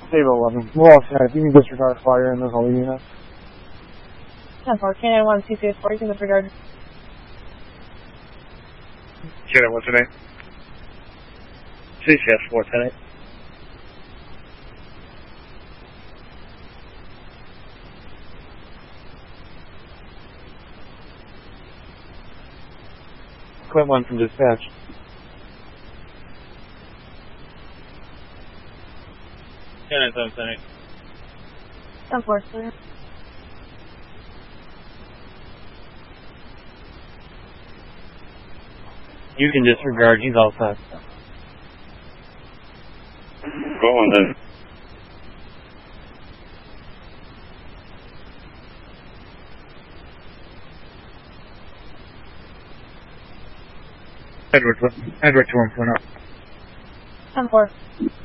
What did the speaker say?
Stable 11. We're all set. You can disregard fire and those all the units. 10-4, K91, CCS4, you can disregard. K91, what's your name? CCS4, 10-8. Clint 1 from dispatch. K97, 10-8. 10-4, clear. You can disregard, he's all set. Go on then. Edward 2-1 up. 10-4.